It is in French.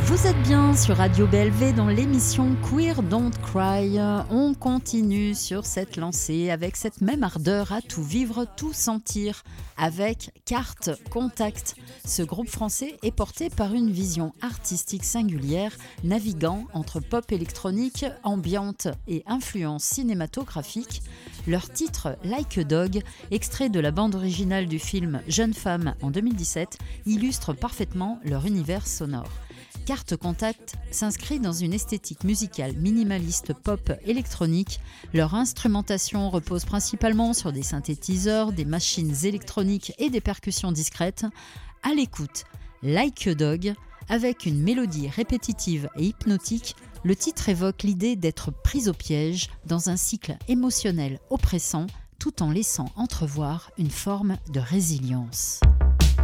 Vous êtes bien sur Radio BLV dans l'émission Queer Don't Cry. On continue sur cette lancée avec cette même ardeur à tout vivre, tout sentir avec Carte Contact. Ce groupe français est porté par une vision artistique singulière, naviguant entre pop électronique, ambiante et influence cinématographique. Leur titre Like a Dog, extrait de la bande originale du film Jeune femme en 2017, illustre parfaitement leur univers sonore. Carte Contact s'inscrit dans une esthétique musicale minimaliste pop électronique. Leur instrumentation repose principalement sur des synthétiseurs, des machines électroniques et des percussions discrètes. À l'écoute, Like a Dog, avec une mélodie répétitive et hypnotique, le titre évoque l'idée d'être pris au piège dans un cycle émotionnel oppressant tout en laissant entrevoir une forme de résilience.